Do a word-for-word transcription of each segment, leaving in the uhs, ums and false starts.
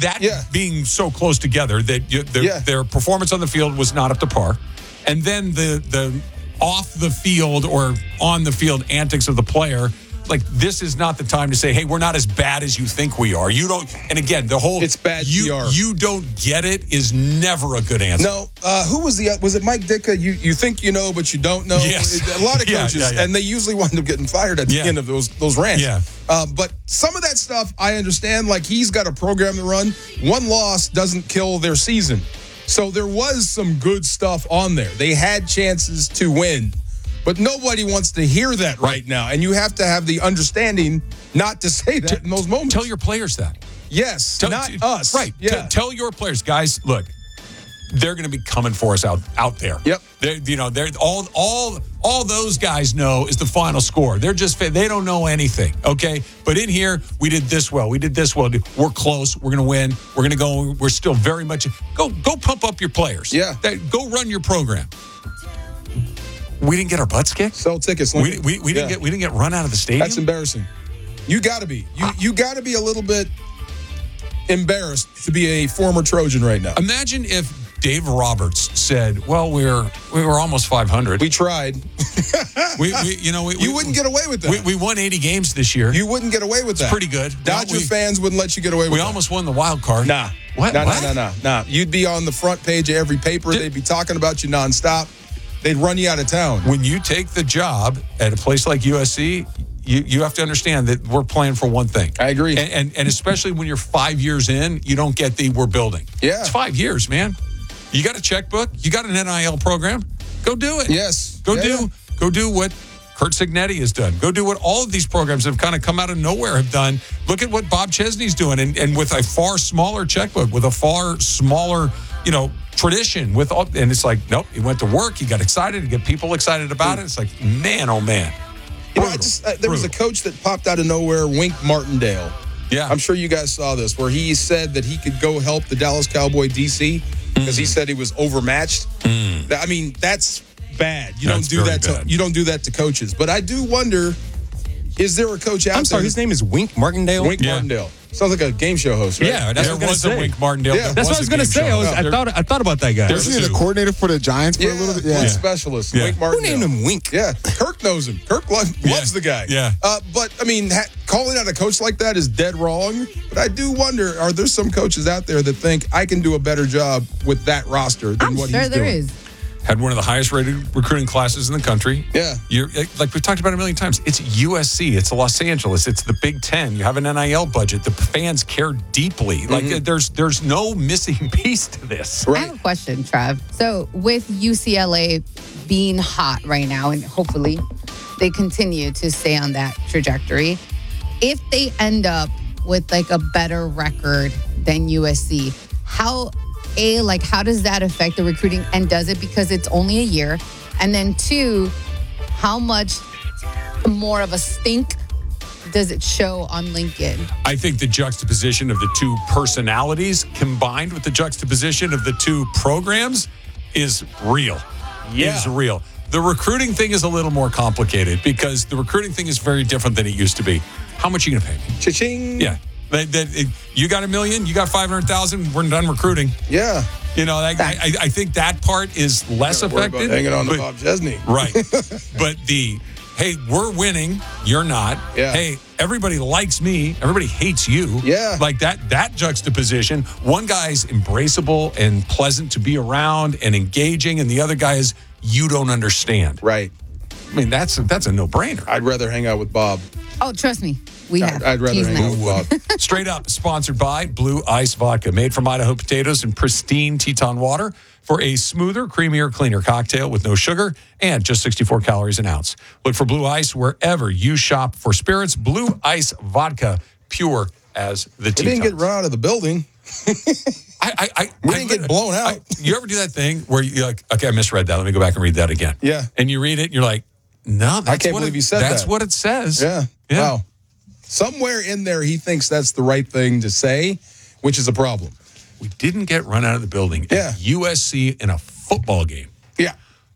that Yeah. being so close together that you, the, Yeah. their performance on the field was not up to par, and then the the off the field or on the field antics of the player. Like, this is not the time to say, hey, we're not as bad as you think we are. You don't, and again, the whole It's bad you, P R. You don't get it is never a good answer. No, uh, who was the, was it Mike Ditka? You you think you know, but you don't know? Yes. A lot of Yeah, coaches, yeah, yeah. and they usually wind up getting fired at the Yeah. end of those, those rants. Yeah. Uh, but some of that stuff, I understand. Like, he's got a program to run. One loss doesn't kill their season. So there was some good stuff on there. They had chances to win. But nobody wants to hear that right now. And you have to have the understanding not to say that in those moments. Tell your players that. Yes, Tell, not t- us. Right. Yeah. T- tell your players, guys, look, they're going to be coming for us out out there. Yep. They're, you know, they're all all all those guys know is the final score. They're just they don't know anything. Okay, but in here we did this well. We did this well. We're close. We're going to win. We're going to go. We're still very much go go pump up your players. Yeah. That, go run your program. We didn't get our butts kicked. Sell tickets. We, we, we didn't Yeah. get we didn't get run out of the stadium. That's embarrassing. You got to be. You you got to be a little bit embarrassed to be a former Trojan right now. Imagine if Dave Roberts said, "Well, we're we were almost five hundred. We tried. We, we you know, we, You we, wouldn't get away with that. We, we won eighty games this year. You wouldn't get away with that. Pretty good. Dodger No, we- fans wouldn't let you get away with we that. almost won the wild card. Nah. What? Nah, What? nah, nah, nah, nah. You'd be on the front page of every paper. Did- They'd be talking about you nonstop. They'd run you out of town. When you take the job at a place like U S C, you, you have to understand that we're playing for one thing. I agree. And, and and especially when you're five years in, you don't get the we're building. Yeah. It's five years, man. You got a checkbook. You got an N I L program. Go do it. Yes. Go Yeah, do yeah. go do what Kurt Signetti has done. Go do what all of these programs have kind of come out of nowhere have done. Look at what Bob Chesney's doing, and, and with a far smaller checkbook, with a far smaller, you know, tradition. With all, and it's like, nope. He went to work. He got excited. He got people excited about it. It's like, man, oh man. You know, I Brutal. just uh, there was a Brutal. coach that popped out of nowhere, Wink Martindale. Yeah. I'm sure you guys saw this, where he said that he could go help the Dallas Cowboy D C because Mm. he said he was overmatched. That- I mean, that's bad. You That's don't do very that. To, bad. you don't do that to coaches. But I do wonder: is there a coach out I'm sorry, there? his name is Wink Martindale? Wink Yeah. Martindale. Sounds like a game show host, right? Yeah, that's There what I was was going a to say. Wink Martindale. Yeah. There That's what I was a going to game say. I, show. was, I There- thought I thought about that guy. There's Wasn't he the two. coordinator for the Giants for Yeah, a little bit? one Yeah. specialist, Yeah. Wink Who Martindale. named him Wink? Yeah, Kirk knows him. Kirk lo- loves Yeah. the guy. Yeah. Uh, but, I mean, ha- calling out a coach like that is dead wrong. But I do wonder, are there some coaches out there that think I can do a better job with that roster than I'm what sure he's there doing? is. Had one of the highest rated recruiting classes in the country. Yeah. You're like we've talked about a million times. It's U S C. It's Los Angeles. It's the Big Ten. You have an N I L budget. The fans care deeply. Like there's there's no missing piece to this. I have a question, Trev. So with U C L A being hot right now, and hopefully they continue to stay on that trajectory, if they end up with like a better record than U S C, how A, like how does that affect the recruiting? And does it because it's only a year? And then two, how much more of a stink does it show on Lincoln? I think the juxtaposition of the two personalities combined with the juxtaposition of the two programs is real. Yeah. Is real. The recruiting thing is a little more complicated because the recruiting thing is very different than it used to be. How much are you going to pay me? Cha-ching. Yeah. That, that, it, you got a million, you got five hundred thousand, we're done recruiting. Yeah. You know, I, I, I think that part is less Worry about affected. hanging on to but- Bob Chesney. Right. But the, hey, we're winning, you're not. Yeah. Hey, everybody likes me, everybody hates you. Yeah. Like that that juxtaposition. One guy's embraceable and pleasant to be around and engaging, and the other guy is, you don't understand. Right. I mean, that's a, that's a no-brainer. I'd rather hang out with Bob. Oh, trust me, we have. I'd, I'd rather He's hang out nice. with Bob. Straight up, sponsored by Blue Ice Vodka, made from Idaho potatoes and pristine Teton water for a smoother, creamier, cleaner cocktail with no sugar and just sixty-four calories an ounce. Look for Blue Ice wherever you shop for spirits. Blue Ice Vodka, pure as the He Tetons. didn't get run out of the building. I, I, I, We I- didn't get blown out. I- you ever do that thing where you're like, okay, I misread that. Let me go back and read that again. Yeah. And you read it and you're like, no, that's can't what believe it, you said That's that. what it says. Yeah. Yeah. Wow. Somewhere in there, he thinks that's the right thing to say, which is a problem. We didn't get run out of the building Yeah. at U S C in a football game. Yeah.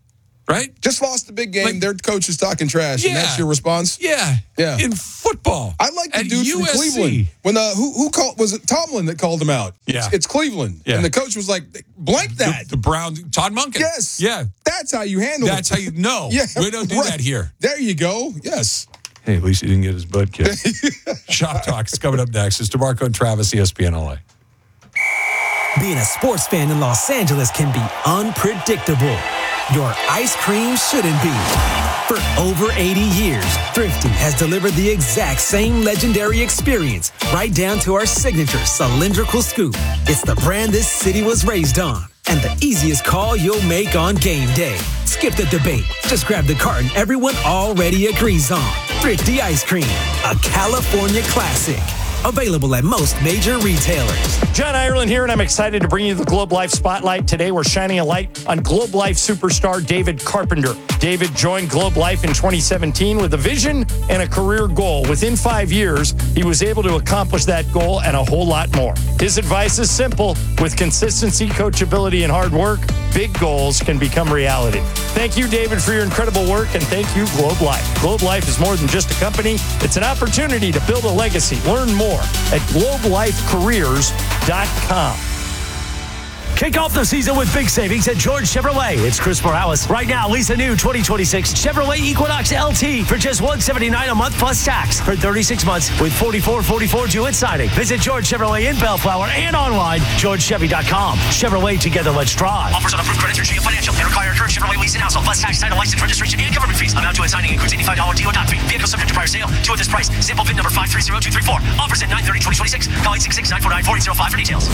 right? Just lost the big game. Like- Their coach is talking trash, and Yeah. that's your response. Yeah, Yeah. In football, I like the At dude U S C. from Cleveland. When uh, who who called was it Tomlin that called him out? Yeah. it's, it's Cleveland. Yeah. And the coach was like, blank that. The, the Brown, Todd Monken. yes, Yeah, that's how you handle that's it. how you know. Yeah, we don't do right. that here. There you go. Yes. Hey, at least he didn't get his butt kicked. Shop Talk is coming up next. It's DeMarco and Travis, E S P N L A. Being a sports fan in Los Angeles can be unpredictable. Your ice cream shouldn't be. For over eighty years, Thrifty has delivered the exact same legendary experience, right down to our signature cylindrical scoop. It's the brand this city was raised on, and the easiest call you'll make on game day. Skip the debate. Just grab the carton everyone already agrees on. Thrifty Ice Cream, a California classic. Available at most major retailers. John Ireland here, and I'm excited to bring you the Globe Life Spotlight. Today, we're shining a light on Globe Life superstar David Carpenter. David joined Globe Life in twenty seventeen with a vision and a career goal. Within five years, he was able to accomplish that goal and a whole lot more. His advice is simple. With consistency, coachability, and hard work, big goals can become reality. Thank you, David, for your incredible work, and thank you, Globe Life. Globe Life is more than just a company. It's an opportunity to build a legacy. Learn more at globe life careers dot com. Kick off the season with big savings at George Chevrolet. It's Chris Morales. Right now, lease a new twenty twenty-six Chevrolet Equinox L T for just one hundred seventy-nine dollars a month plus tax for thirty-six months with forty-four forty-four due at signing. Visit George Chevrolet in Bellflower and online, george chevy dot com. Chevrolet, together, let's drive. Offers on approved credit through G M Financial and require a current Chevrolet lease in household plus tax, title, license, registration, and government fees. Amount due at signing includes eighty-five dollars D O dot fee. Vehicle subject to prior sale. Two at this price. Sample V I N number five three zero two three four. Offers at nine thirty twenty twenty-six. Call eight six six nine four nine four eight zero five for details.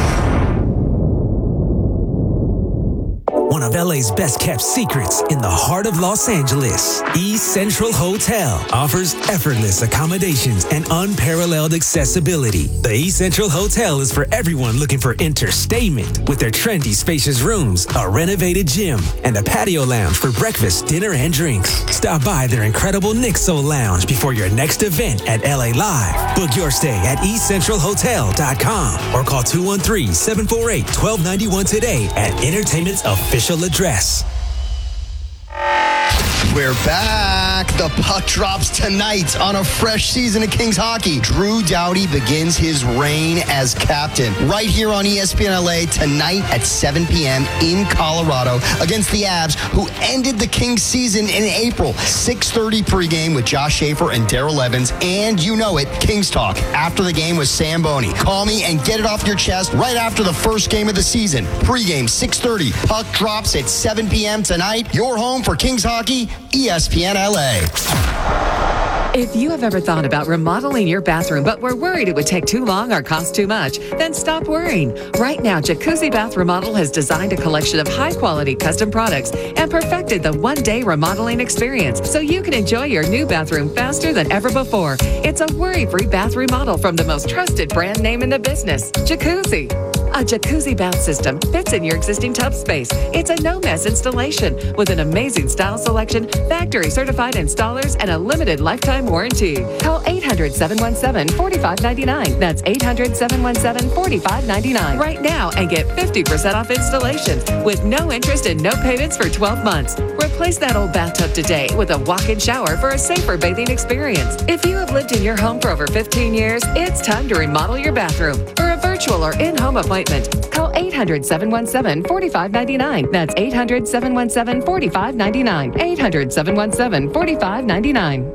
One of L A's best kept secrets in the heart of Los Angeles, East Central Hotel offers effortless accommodations and unparalleled accessibility. The East Central Hotel is for everyone looking for entertainment with their trendy, spacious rooms, a renovated gym, and a patio lounge for breakfast, dinner, and drinks. Stop by their incredible Nixo Lounge before your next event at L A Live. Book your stay at east central hotel dot com or call two one three, seven four eight, one two nine one today at Entertainment's official address. We're back. The puck drops tonight on a fresh season of Kings hockey. Drew Doughty begins his reign as captain right here on E S P N L A tonight at seven p.m. in Colorado against the Avs, who ended the Kings season in April. six thirty pregame with Josh Schaefer and Daryl Evans. And you know it, Kings Talk after the game with Sam Boney. Call me and get it off your chest right after the first game of the season. Pregame, six thirty. Puck drops at seven p.m. tonight. Your home for Kings hockey, E S P N L A. If you have ever thought about remodeling your bathroom but were worried it would take too long or cost too much, then stop worrying. Right now, Jacuzzi Bath Remodel has designed a collection of high-quality custom products and perfected the one-day remodeling experience so you can enjoy your new bathroom faster than ever before. It's a worry-free bath remodel from the most trusted brand name in the business, Jacuzzi. A jacuzzi bath system fits in your existing tub space. It's a no-mess installation with an amazing style selection, factory-certified installers, and a limited lifetime warranty. Call eight hundred, seven one seven, four five nine nine. That's eight hundred, seven one seven, four five nine nine right now and get fifty percent off installations with no interest and no payments for twelve months. Replace that old bathtub today with a walk-in shower for a safer bathing experience. If you have lived in your home for over fifteen years, it's time to remodel your bathroom. For a virtual or in-home appointment, call eight hundred, seven one seven, four five nine nine. That's eight hundred, seven one seven, four five nine nine. eight hundred, seven one seven, four five nine nine.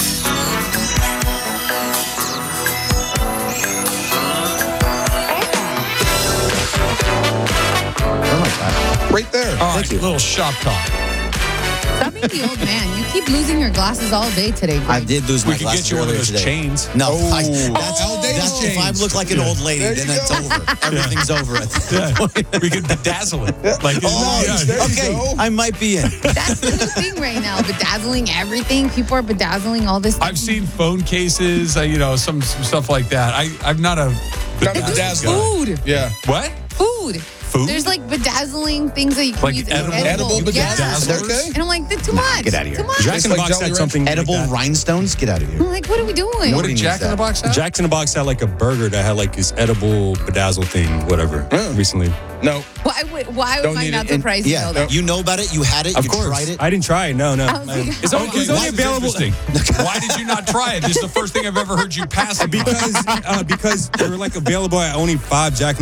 Right there. All right, little shop talk. Stop being the old man. You keep losing your glasses all day today, Greg. I did lose We my could glasses get you one of earlier those today. chains. No, Oh. I, that's, Oh, Dave's that's if I chains. look like an old lady, There then you it's go. over. Everything's over at that Yeah, point. we could bedazzle it. Like, Oh, yeah. there you okay, go. I might be in. That's the new thing right now, bedazzling everything. People are bedazzling all this stuff. I've seen phone cases, uh, you know, some, some stuff like that. I, I'm not a Not a bedazzling bedazzler. guy. Food. Yeah. What? Food. Food? There's like bedazzling things that you can Like use. edible- edible Yeah. bedazzlers? Okay. And I'm like, that's too much. get outta here. Too much. Jack in the like Box Jolly had Rancher. something like Edible that. rhinestones? Get out of I'm here. like, what are we doing? What Nobody did needs Jack in the that. Box have? Jack in the Box had like a burger that had like this edible bedazzle thing, whatever, Oh. recently. No. Why would, why Don't am I need not it. And- surprised to Yeah, know that? you know about it. You had it. Of you course. tried it. I didn't try it. No, no. I was like, It's only, Okay, it's only why is it available. interesting? Why did you not try it? This is the first thing I've ever heard you pass. Because uh, because they were like available at only five Jack in